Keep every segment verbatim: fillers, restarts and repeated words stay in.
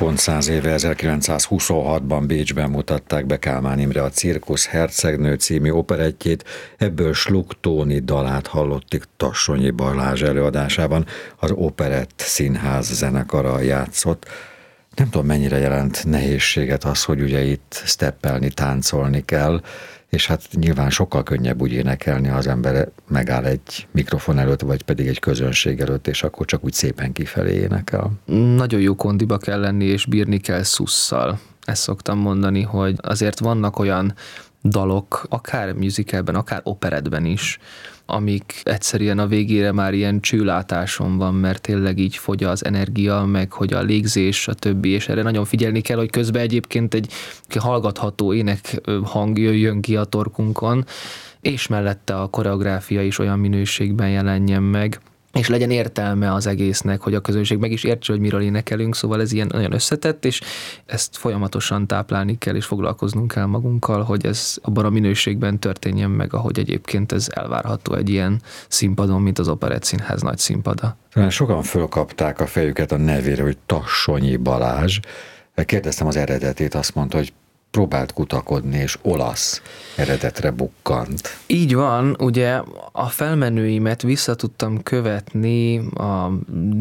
Pont száz éve ezerkilencszázhuszonhatban Bécsben mutatták be Kálmán Imre a Cirkusz hercegnő című operettjét, ebből Sluk Tóni dalát hallottik Tassonyi Balázs előadásában, az Operett Színház zenekara játszott. Nem tudom, mennyire jelent nehézséget az, hogy ugye itt steppelni, táncolni kell, és hát nyilván sokkal könnyebb úgy énekelni, ha az ember megáll egy mikrofon előtt, vagy pedig egy közönség előtt, és akkor csak úgy szépen kifelé énekel. Nagyon jó kondiba kell lenni, és bírni kell szusszal. Ezt szoktam mondani, hogy azért vannak olyan dalok, akár musicalben, akár operetben is, amik egyszerűen a végére már ilyen csőlátáson van, mert tényleg így fogy az energia, meg hogy a légzés, a többi, és erre nagyon figyelni kell, hogy közben egyébként egy hallgatható ének hang jöjjön ki a torkunkon, és mellette a koreográfia is olyan minőségben jelenjen meg, és legyen értelme az egésznek, hogy a közönség meg is értse, hogy miről énekelünk, szóval ez ilyen nagyon összetett, és ezt folyamatosan táplálni kell, és foglalkoznunk kell magunkkal, hogy ez abban a minőségben történjen meg, ahogy egyébként ez elvárható egy ilyen színpadon, mint az Operett Színház nagy színpada. Talán sokan fölkapták a fejüket a nevére, hogy Tassonyi Balázs. Kérdeztem az eredetét, azt mondta, hogy próbált kutakodni, és olasz eredetre bukkant. Így van, ugye a felmenőimet vissza tudtam követni, a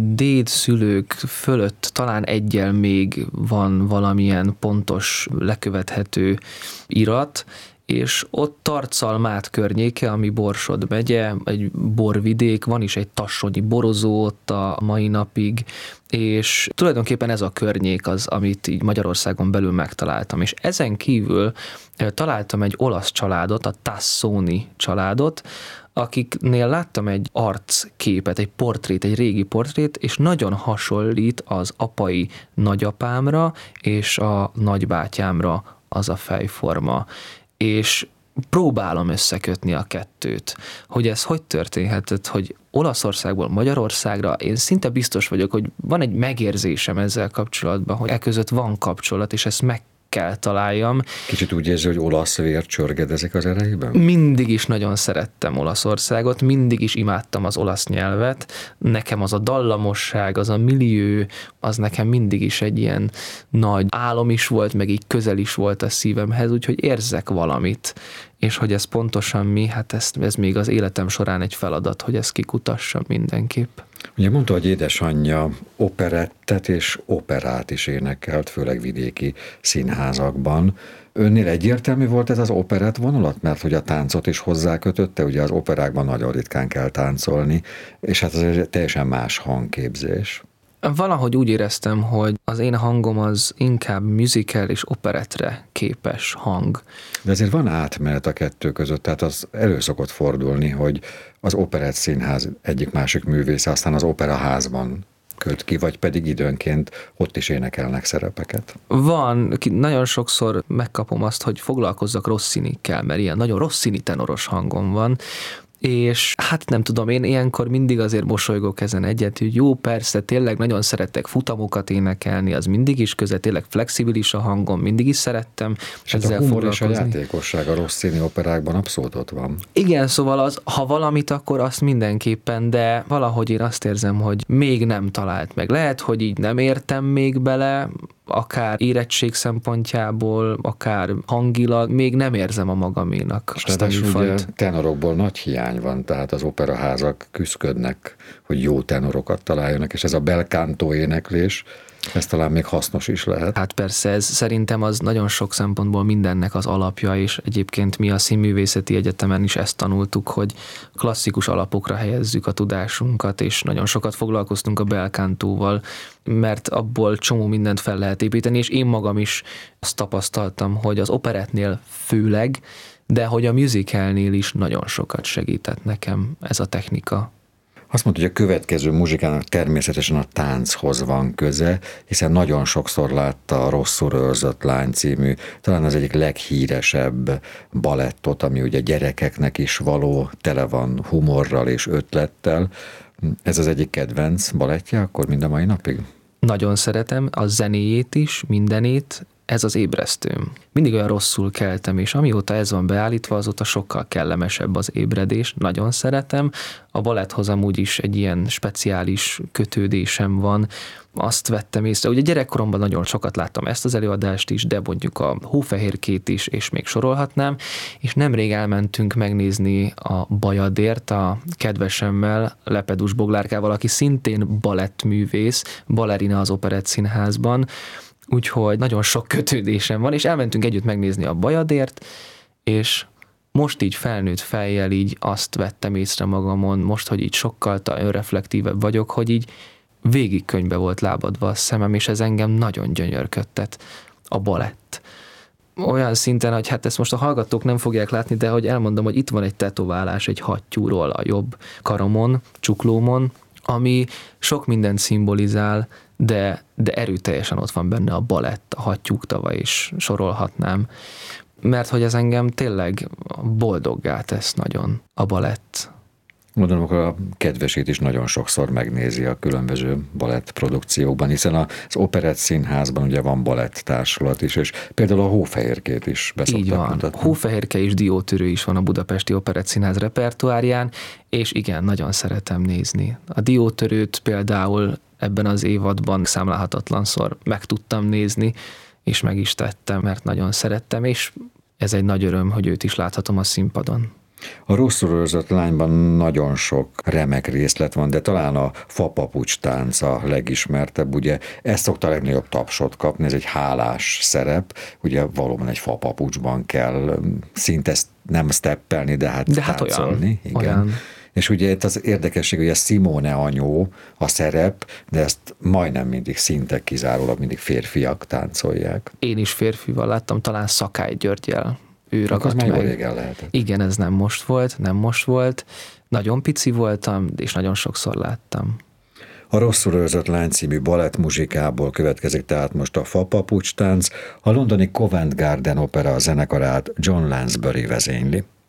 dédszülők fölött talán eggyel még van valamilyen pontos, lekövethető irat, és ott Tarcalmát környéke, ami Borsod megye, egy borvidék, van is egy tassonyi borozó ott a mai napig, és tulajdonképpen ez a környék az, amit így Magyarországon belül megtaláltam. És ezen kívül találtam egy olasz családot, a Tassoni családot, akiknél láttam egy arcképet, egy portrét, egy régi portrét, és nagyon hasonlít az apai nagyapámra és a nagybátyámra az a fejforma. És próbálom összekötni a kettőt, hogy ez hogy történhetett, hogy Olaszországból Magyarországra, én szinte biztos vagyok, hogy van egy megérzésem ezzel kapcsolatban, hogy e között van kapcsolat, és ezt meg kell találjam. Kicsit úgy érzi, hogy olasz vér csörgedezik az erejében? Mindig is nagyon szerettem Olaszországot, mindig is imádtam az olasz nyelvet. Nekem az a dallamosság, az a millió, az nekem mindig is egy ilyen nagy álom is volt, meg így közel is volt a szívemhez, úgyhogy érzek valamit. És hogy ez pontosan mi, hát ez, ez még az életem során egy feladat, hogy ezt kikutassam mindenképp. Ugye mondta, hogy édesanyja operettet és operát is énekelt, főleg vidéki színházakban. Önnél egyértelmű volt ez az operett vonulat, mert hogy a táncot is hozzákötötte, ugye az operákban nagyon ritkán kell táncolni, és hát ez egy teljesen más hangképzés. Valahogy úgy éreztem, hogy az én hangom az inkább musical és operettre képes hang. De azért van átmenet a kettő között, tehát az elő szokott fordulni, hogy az Operett Színház egyik-másik művésze aztán az operaházban köt ki, vagy pedig időnként ott is énekelnek szerepeket. Van, nagyon sokszor megkapom azt, hogy foglalkozzak Rossinikkel, mert ilyen nagyon Rossini tenoros hangom van, és hát nem tudom, én ilyenkor mindig azért mosolygok ezen egyet, hogy jó, persze, tényleg nagyon szeretek futamokat énekelni, az mindig is köze, tényleg flexibilis a hangom, mindig is szerettem és ezzel hát a humor és a játékosság a Rossini operákban abszolút ott van. Igen, szóval az, ha valamit, akkor azt mindenképpen, de valahogy én azt érzem, hogy még nem talált meg. Lehet, hogy így nem értem még bele, akár érettség szempontjából, akár hangilag, még nem érzem a magaménak azt a műfajt. Tenorokból nagy hiány van, tehát az operaházak küszködnek, hogy jó tenorokat találjanak, és ez a bel canto éneklés, ez talán még hasznos is lehet. Hát persze, ez szerintem az nagyon sok szempontból mindennek az alapja, és egyébként mi a Színművészeti Egyetemen is ezt tanultuk, hogy klasszikus alapokra helyezzük a tudásunkat, és nagyon sokat foglalkoztunk a bel cantóval, mert abból csomó mindent fel lehet építeni, és én magam is azt tapasztaltam, hogy az operettnél főleg, de hogy a musicalnél is nagyon sokat segített nekem ez a technika. Azt mondta, hogy a következő muzsikának természetesen a tánchoz van köze, hiszen nagyon sokszor látta a Rosszul őrzött lány című, talán az egyik leghíresebb balettot, ami ugye gyerekeknek is való, tele van humorral és ötlettel. Ez az egyik kedvenc balettje akkor mind a mai napig? Nagyon szeretem a zenéjét is, mindenét, ez az ébresztőm. Mindig olyan rosszul keltem, és amióta ez van beállítva, azóta sokkal kellemesebb az ébredés. Nagyon szeretem. A baletthoz amúgy is egy ilyen speciális kötődésem van. Azt vettem észre, ugye gyerekkoromban nagyon sokat láttam ezt az előadást is, de mondjuk a Hófehérkét is, és még sorolhatnám, és nemrég elmentünk megnézni a Bajadért a kedvesemmel, Lepedus Boglárkával, aki szintén balettművész, balerina az Operett Színházban, úgyhogy nagyon sok kötődésem van, és elmentünk együtt megnézni a Bajadért, és most így felnőtt fejjel így azt vettem észre magamon, most, hogy így sokkal önreflektívebb vagyok, hogy így végig könyvbe volt lábadva a szemem, és ez engem nagyon gyönyörködtet, a balett. Olyan szinten, hogy hát ezt most a hallgatók nem fogják látni, de hogy elmondom, hogy itt van egy tetoválás egy hattyúról a jobb karomon, csuklómon, ami sok mindent szimbolizál, de, de erőteljesen ott van benne a balett, a hattyúktava, és sorolhatnám. Mert hogy ez engem tényleg boldoggá tesz nagyon, a balett. Mondom, akkor a kedvesét is nagyon sokszor megnézi a különböző balett produkciókban, hiszen az Operett Színházban ugye van balett társulat is, és például a Hófehérkét is beszoktak Így van. mutatni. Hófehérke és diótörő is van a Budapesti Operett Színház repertoárján, és igen, nagyon szeretem nézni. A diótörőt például ebben az évadban számlálhatatlanszor meg tudtam nézni, és meg is tettem, mert nagyon szerettem, és ez egy nagy öröm, hogy őt is láthatom a színpadon. A Rosszul őrzött lányban nagyon sok remek részlet van, de talán a fapapucs tánc a legismertebb, ugye ezt szokta a legnagyobb tapsot kapni, ez egy hálás szerep, ugye valóban egy fapapucsban kell szinte nem steppelni, de hát de hát táncolni. Olyan, igen. olyan. És ugye itt az érdekesség, hogy a Simone anyó a szerep, de ezt majdnem mindig szinte kizárólag mindig férfiak táncolják. Én is férfival láttam, talán Szakály Györggyel. Ő ragadt ragadt meg. meg. Régen lehetett. Igen, ez nem most volt, nem most volt. Nagyon pici voltam, és nagyon sokszor láttam. A Rosszul őrzött lány című balettmuzsikából következik tehát most a Fapapucs tánc, a londoni Covent Garden Opera zenekarát John Lansbury vezényli.